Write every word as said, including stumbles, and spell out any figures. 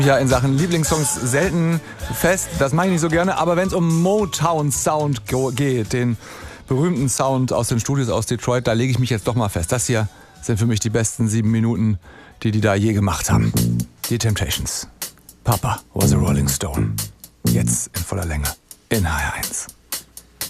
Ja, in Sachen Lieblingssongs selten fest, das mache ich nicht so gerne, aber wenn es um Motown Sound geht, den berühmten Sound aus den Studios aus Detroit, da lege ich mich jetzt doch mal fest. Das hier sind für mich die besten sieben Minuten, die die da je gemacht haben. Die Temptations. Papa was a Rolling Stone. Jetzt in voller Länge in H R eins.